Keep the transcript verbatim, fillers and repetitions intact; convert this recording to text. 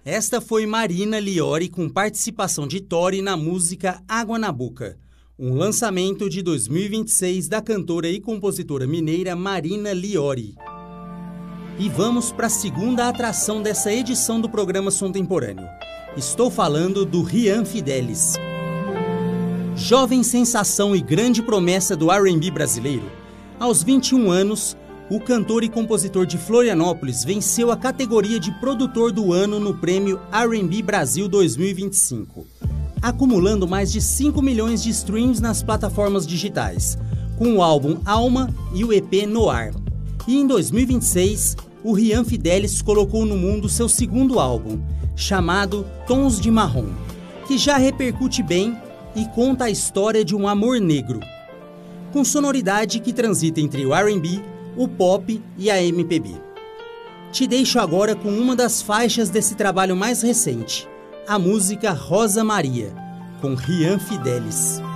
Esta foi Marina Liori com participação de Tori na música Água na Boca, um lançamento de dois mil e vinte e seis da cantora e compositora mineira Marina Liori. E vamos para a segunda atração dessa edição do programa Som Temporâneo. Estou falando do Ryan Fidelis. Jovem sensação e grande promessa do R and B brasileiro, aos vinte e um anos, o cantor e compositor de Florianópolis venceu a categoria de produtor do ano no prêmio R and B Brasil dois mil e vinte e cinco, acumulando mais de cinco milhões de streams nas plataformas digitais, com o álbum Alma e o E P Noir. E em dois mil e vinte e seis, o Ryan Fidelis colocou no mundo seu segundo álbum, chamado Tons de Marrom, que já repercute bem e conta a história de um amor negro, com sonoridade que transita entre o R and B, o pop e a M P B. Te deixo agora com uma das faixas desse trabalho mais recente, a música Rosa Maria, com Ryan Fidelis.